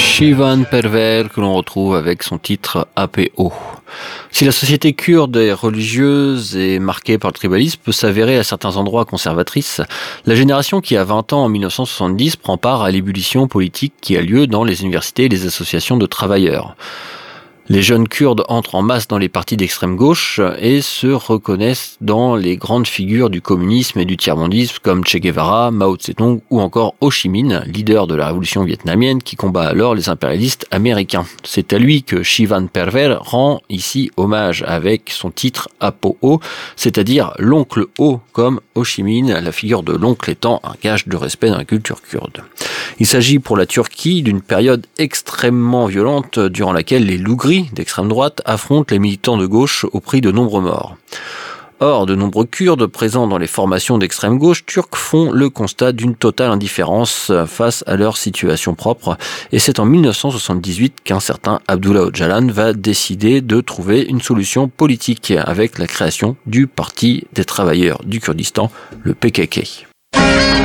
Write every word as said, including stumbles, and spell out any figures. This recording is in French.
Shivan Perver que l'on retrouve avec son titre A P O. Si la société kurde est religieuse et marquée par le tribalisme peut s'avérer à certains endroits conservatrice, la génération qui a vingt ans en mille neuf cent soixante-dix prend part à l'ébullition politique qui a lieu dans les universités et les associations de travailleurs. Les jeunes Kurdes entrent en masse dans les partis d'extrême gauche et se reconnaissent dans les grandes figures du communisme et du tiers-mondisme comme Che Guevara, Mao Tse-tung ou encore Ho Chi Minh, leader de la révolution vietnamienne qui combat alors les impérialistes américains. C'est à lui que Shivan Perver rend ici hommage avec son titre Apo Ho, c'est-à-dire l'oncle Ho comme Ho Chi Minh, la figure de l'oncle étant un gage de respect dans la culture kurde. Il s'agit pour la Turquie d'une période extrêmement violente durant laquelle les loups-gris d'extrême droite affrontent les militants de gauche au prix de nombreux morts. Or, de nombreux Kurdes présents dans les formations d'extrême gauche turques font le constat d'une totale indifférence face à leur situation propre. Et c'est en mille neuf cent soixante-dix-huit qu'un certain Abdullah Öcalan va décider de trouver une solution politique avec la création du Parti des travailleurs du Kurdistan, le P K K.